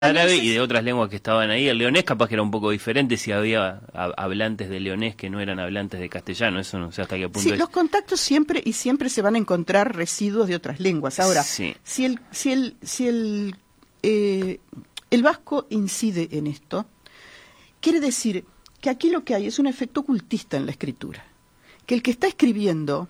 árabe y de otras lenguas que estaban ahí. El leonés capaz que era un poco diferente si había hablantes de leonés que no eran hablantes de castellano. Eso no sé hasta qué punto sí, los contactos siempre se van a encontrar residuos de otras lenguas. Ahora, sí. si el vasco incide en esto, quiere decir que aquí lo que hay es un efecto ocultista en la escritura. Que el que está escribiendo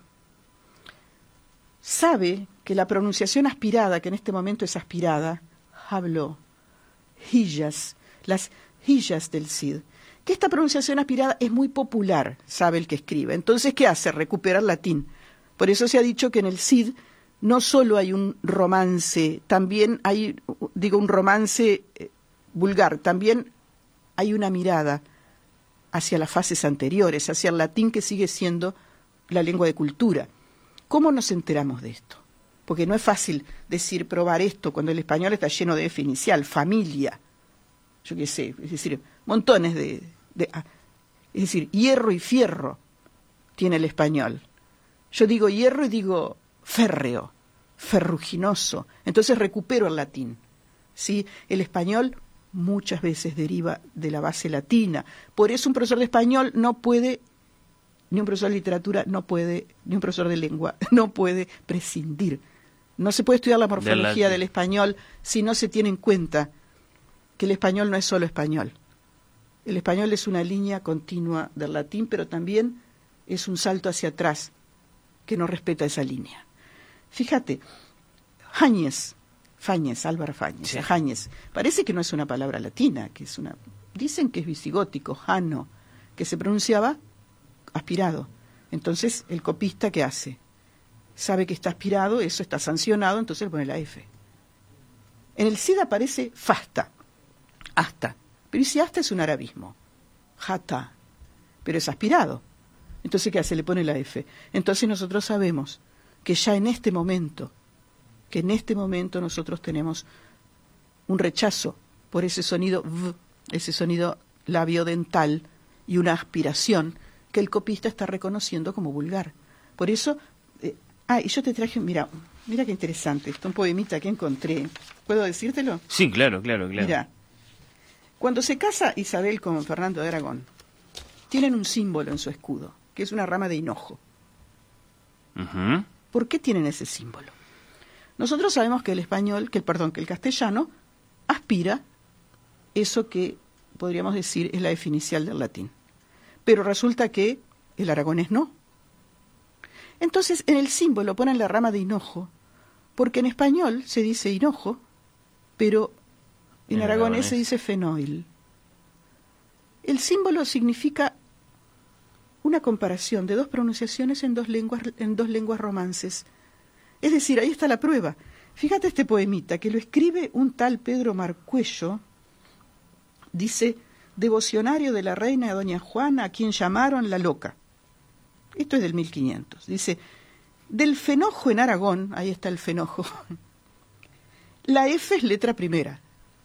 sabe que la pronunciación aspirada, que en este momento es aspirada, habló, hijas, las hijas del Cid, que esta pronunciación aspirada es muy popular, sabe el que escribe. Entonces, ¿qué hace? Recuperar latín. Por eso se ha dicho que en el Cid no solo hay un romance, también hay, un romance vulgar, también hay una mirada hacia las fases anteriores, hacia el latín que sigue siendo la lengua de cultura. ¿Cómo nos enteramos de esto? Porque no es fácil probar esto cuando el español está lleno de F inicial, familia, yo qué sé, es decir, montones es decir, hierro y fierro tiene el español. Yo digo hierro y digo férreo, ferruginoso, entonces recupero el latín. ¿Sí? El español muchas veces deriva de la base latina, por eso un profesor de español no puede, ni un profesor de literatura no puede, ni un profesor de lengua no puede prescindir. No se puede estudiar la morfología del español si no se tiene en cuenta que el español no es solo español. El español es una línea continua del latín, pero también es un salto hacia atrás que no respeta esa línea. Fíjate, Álvaro Fáñez, sí. Jáñez, parece que no es una palabra latina, que es una, dicen que es visigótico, jano, que se pronunciaba aspirado. Entonces, el copista, ¿qué hace? Sabe que está aspirado, eso está sancionado, entonces le pone la F. En el Cid aparece fasta, hasta, pero si hasta es un arabismo, jata, pero es aspirado. Entonces, ¿qué hace? Le pone la F. Entonces nosotros sabemos que ya en este momento nosotros tenemos un rechazo por ese sonido v, ese sonido labiodental y una aspiración que el copista está reconociendo como vulgar. Por eso, y yo te traje, mira qué interesante, esto un poemita que encontré. ¿Puedo decírtelo? Sí, claro. Mira, cuando se casa Isabel con Fernando de Aragón, tienen un símbolo en su escudo, que es una rama de hinojo. Uh-huh. ¿Por qué tienen ese símbolo? Nosotros sabemos que que el castellano aspira eso que podríamos decir es la F inicial del latín. Pero resulta que el aragonés no. Entonces, en el símbolo ponen la rama de hinojo, porque en español se dice hinojo, pero en aragonés se dice fenoil. El símbolo significa una comparación de dos pronunciaciones en dos lenguas romances. Es decir, ahí está la prueba. Fíjate este poemita, que lo escribe un tal Pedro Marcuello, dice, devocionario de la reina doña Juana, a quien llamaron la loca. Esto es del 1500. Dice, del fenojo en Aragón, ahí está el fenojo, la F es letra primera.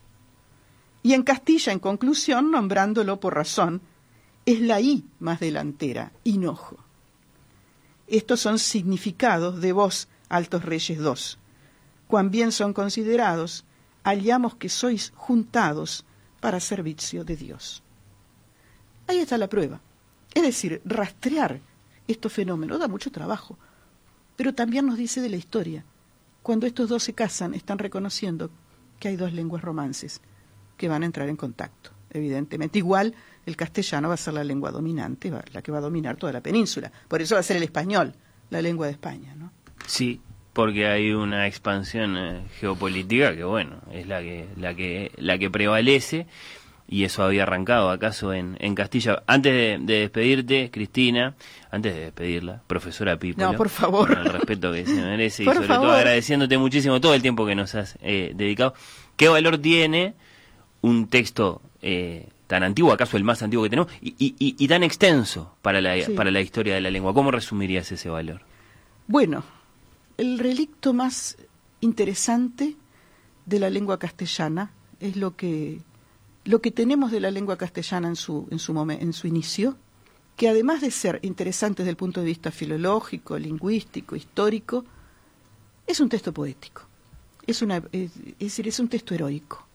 Y en Castilla, en conclusión, nombrándolo por razón, es la I más delantera, hinojo. Estos son significados de vos, altos reyes dos. Cuán bien son considerados, hallamos que sois juntados para servicio de Dios. Ahí está la prueba. Es decir, rastrear estos fenómenos da mucho trabajo, pero también nos dice de la historia. Cuando estos dos se casan, están reconociendo que hay dos lenguas romances que van a entrar en contacto, evidentemente. Igual el castellano va a ser la lengua dominante, la que va a dominar toda la península. Por eso va a ser el español, la lengua de España, ¿no? Sí, porque hay una expansión geopolítica que, bueno, es la que prevalece, y eso había arrancado acaso en Castilla. Antes de despedirte, Cristina, antes de despedirla, profesora Pípolo, no, por favor, con el respeto que se merece, y por sobre favor, todo agradeciéndote muchísimo todo el tiempo que nos has dedicado. ¿Qué valor tiene un texto tan antiguo, acaso el más antiguo que tenemos, y tan extenso para la historia de la lengua? ¿Cómo resumirías ese valor? Bueno, el relicto más interesante de la lengua castellana es lo que tenemos de la lengua castellana en su inicio, que además de ser interesante desde el punto de vista filológico, lingüístico, histórico, es un texto poético. Es un texto heroico.